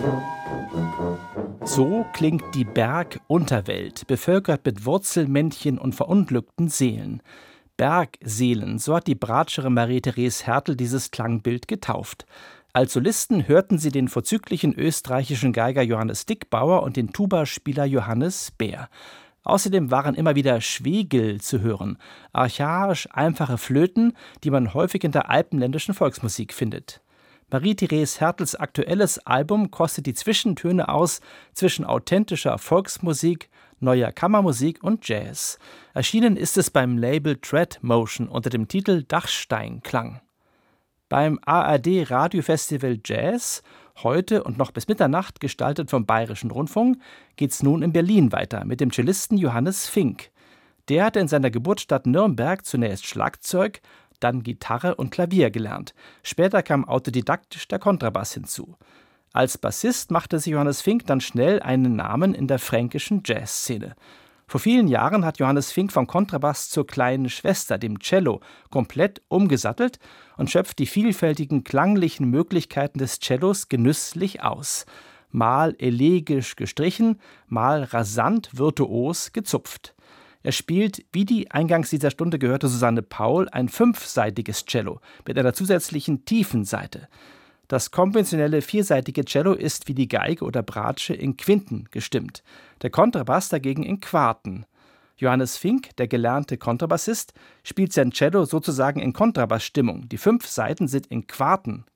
So klingt die Bergunterwelt, bevölkert mit Wurzelmännchen und verunglückten Seelen. Bergseelen, so hat die Bratschere Marie-Therese Hertel dieses Klangbild getauft. Als Solisten hörten sie den vorzüglichen österreichischen Geiger Johannes Dickbauer und den Tubaspieler Johannes Beer. Außerdem waren immer wieder Schwegel zu hören, archaisch einfache Flöten, die man häufig in der alpenländischen Volksmusik findet. Marie-Therese Hertels aktuelles Album kostet die Zwischentöne aus zwischen authentischer Volksmusik, neuer Kammermusik und Jazz. Erschienen ist es beim Label Tread Motion unter dem Titel Dachsteinklang. Beim ARD Radiofestival Jazz, heute und noch bis Mitternacht gestaltet vom Bayerischen Rundfunk, geht's nun in Berlin weiter mit dem Cellisten Johannes Fink. Der hatte in seiner Geburtsstadt Nürnberg zunächst Schlagzeug, dann Gitarre und Klavier gelernt. Später kam autodidaktisch der Kontrabass hinzu. Als Bassist machte sich Johannes Fink dann schnell einen Namen in der fränkischen Jazzszene. Vor vielen Jahren hat Johannes Fink vom Kontrabass zur kleinen Schwester, dem Cello, komplett umgesattelt und schöpft die vielfältigen klanglichen Möglichkeiten des Cellos genüsslich aus. Mal elegisch gestrichen, mal rasant virtuos gezupft. Er spielt, wie die eingangs dieser Stunde gehörte Susanne Paul, ein 5-seitiges Cello mit einer zusätzlichen tiefen Seite. Das konventionelle 4-seitige Cello ist wie die Geige oder Bratsche in Quinten gestimmt, der Kontrabass dagegen in Quarten. Johannes Fink, der gelernte Kontrabassist, spielt sein Cello sozusagen in Kontrabassstimmung. Die 5 Saiten sind in Quarten